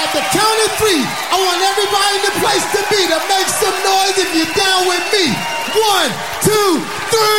at the count of three, I want everybody in the place to be to make some noise if you're down with me. 1, 2, 3.